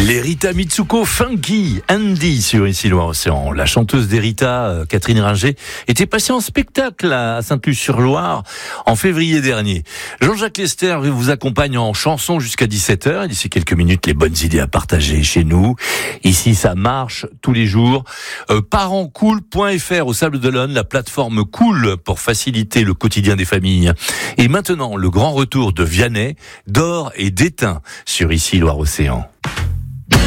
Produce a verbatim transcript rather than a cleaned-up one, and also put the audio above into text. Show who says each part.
Speaker 1: Les Rita Mitsuko Funky Andy sur Ici Loire-Océan. La chanteuse des Rita, Catherine Ringer, était passée en spectacle à Sainte-Luce-sur-Loire en février dernier. Jean-Jacques Lester vous accompagne en chanson jusqu'à dix-sept heures. Et d'ici quelques minutes, les bonnes idées à partager chez nous. Ici, ça marche tous les jours. Euh, parentscool point f r au Sable d'Olonne, la plateforme Cool pour faciliter le quotidien des familles. Et maintenant, le grand retour de Vianney, d'or et d'étain sur Ici Loire-Océan.